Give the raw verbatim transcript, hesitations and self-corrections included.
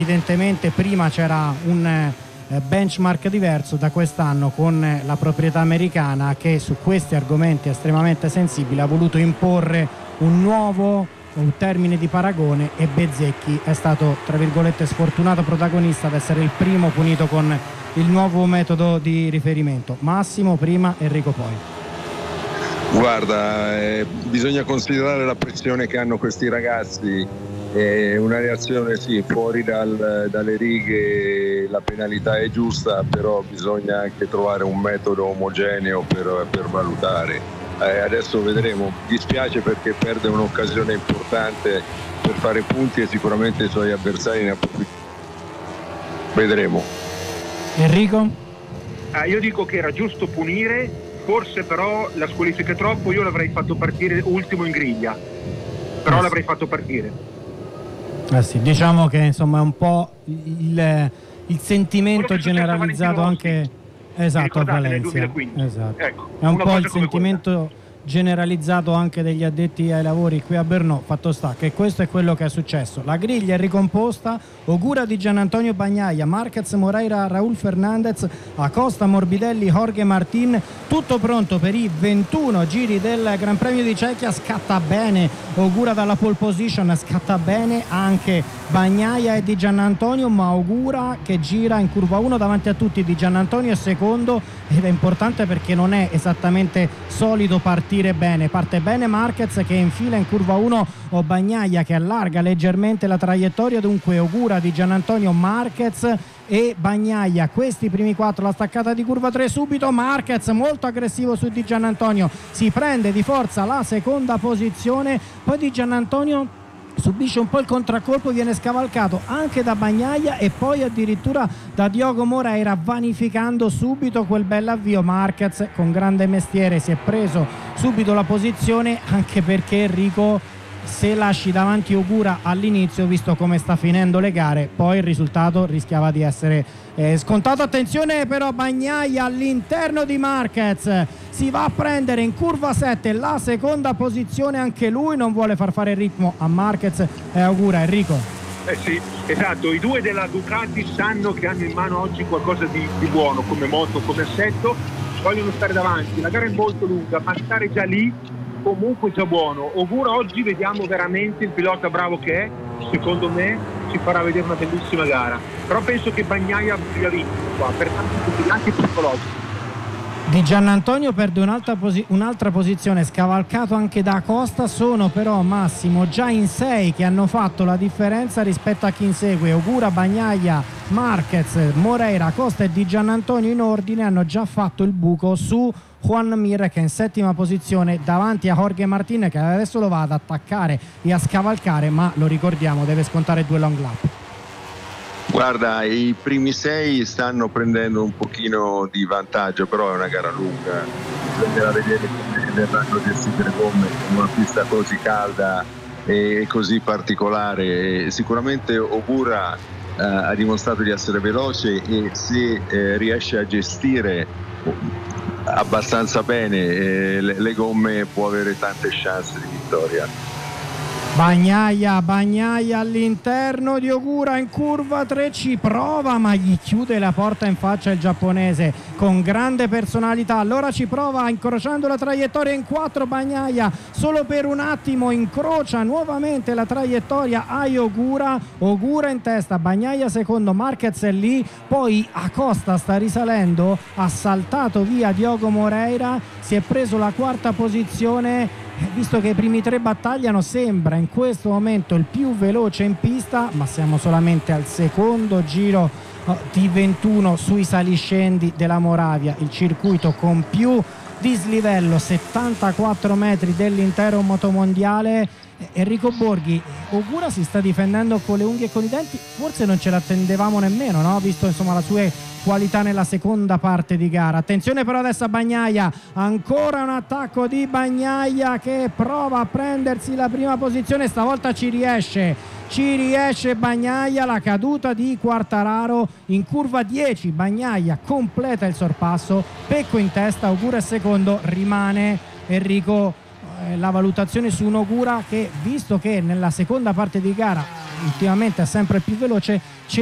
evidentemente prima c'era un eh, benchmark diverso da quest'anno con eh, la proprietà americana che su questi argomenti estremamente sensibili ha voluto imporre un nuovo un termine di paragone e Bezzecchi è stato tra virgolette sfortunato protagonista ad essere il primo punito con il nuovo metodo di riferimento. Massimo prima, Enrico poi. Guarda, eh, bisogna considerare la pressione che hanno questi ragazzi, eh, una reazione sì, fuori dal, dalle righe, la penalità è giusta, però bisogna anche trovare un metodo omogeneo per, per valutare. Eh, adesso vedremo, dispiace perché perde un'occasione importante per fare punti e sicuramente i suoi avversari ne approfittano. Vedremo. Enrico? Ah, io dico che era giusto punire, forse però la squalifica troppo, io l'avrei fatto partire ultimo in griglia, però eh. l'avrei fatto partire. Eh sì, diciamo che insomma è un po' il, il sentimento generalizzato anche esatto a Valencia, esatto. Ecco, è un po' il sentimento quella. generalizzato anche degli addetti ai lavori qui a Brno. Fatto sta che questo è quello che è successo. La griglia è ricomposta, Ogura di Gianantonio Bagnaia, Marquez, Moreira, Raúl Fernández, Acosta, Morbidelli, Jorge Martín, tutto pronto per i ventuno giri del Gran Premio di Cechia. Scatta bene Ogura dalla pole position, scatta bene anche Bagnaia e Di Giannantonio, ma Ogura che gira in curva uno davanti a tutti, Di Giannantonio è secondo, ed è importante perché non è esattamente solito partire bene. Parte bene Marquez che infila in curva uno o Bagnaia che allarga leggermente la traiettoria, dunque Ogura, Di Giannantonio, Marquez e Bagnaia, questi primi quattro. La staccata di curva tre subito Marquez molto aggressivo su Di Giannantonio, si prende di forza la seconda posizione, poi Di Giannantonio subisce un po' il contraccolpo, viene scavalcato anche da Bagnaia e poi addirittura da Diogo Moreira, vanificando subito quel bell'avvio. Marquez con grande mestiere si è preso subito la posizione, anche perché Enrico, se lasci davanti Ogura all'inizio, visto come sta finendo le gare, poi il risultato rischiava di essere eh, scontato. Attenzione però Bagnaia all'interno di Marquez, si va a prendere in curva sette la seconda posizione, anche lui non vuole far fare il ritmo a Marquez e Ogura. Enrico? Eh sì, esatto, i due della Ducati sanno che hanno in mano oggi qualcosa di, di buono come moto, come assetto, vogliono stare davanti, la gara è molto lunga, ma stare già lì comunque già buono. Ogura oggi vediamo veramente il pilota bravo che è, secondo me ci farà vedere una bellissima gara, però penso che Bagnaia abbia vinto qua per tanti anche psicologici. Di Giannantonio perde un'altra, posi- un'altra posizione, scavalcato anche da Acosta. Sono però Massimo già in sei che hanno fatto la differenza rispetto a chi insegue. Ogura, Bagnaia, Marquez, Moreira, Acosta e Di Giannantonio in ordine hanno già fatto il buco su Juan Mir, che è in settima posizione davanti a Jorge Martín, che adesso lo va ad attaccare e a scavalcare, ma lo ricordiamo deve scontare due long lap. Guarda, i primi sei stanno prendendo un pochino di vantaggio, però è una gara lunga, bisognerà vedere come verranno gestite le gomme in una pista così calda e così particolare. E sicuramente Ogura eh, ha dimostrato di essere veloce e se eh, riesce a gestire abbastanza bene eh, le, le gomme può avere tante chance di vittoria. Bagnaia, Bagnaia all'interno di Ogura in curva tre, ci prova ma gli chiude la porta in faccia il giapponese con grande personalità. Allora ci prova incrociando la traiettoria in quattro, Bagnaia solo per un attimo incrocia nuovamente la traiettoria a Ogura, Ogura in testa, Bagnaia secondo, Marquez è lì, poi Acosta sta risalendo, ha saltato via Diogo Moreira, si è preso la quarta posizione. Visto che i primi tre battagliano, sembra in questo momento il più veloce in pista, ma siamo solamente al secondo giro di ventuno sui saliscendi della Moravia, il circuito con più dislivello, settantaquattro metri dell'intero motomondiale. Enrico Borghi, Ogura si sta difendendo con le unghie e con i denti, forse non ce l'attendevamo nemmeno, no? Visto insomma la sua qualità nella seconda parte di gara. Attenzione però adesso a Bagnaia, ancora un attacco di Bagnaia che prova a prendersi la prima posizione, stavolta ci riesce ci riesce Bagnaia, la caduta di Quartararo in curva dieci, Bagnaia completa il sorpasso, Pecco in testa, Ogura è secondo, rimane Enrico la valutazione su un Ogura che, visto che nella seconda parte di gara ultimamente è sempre più veloce,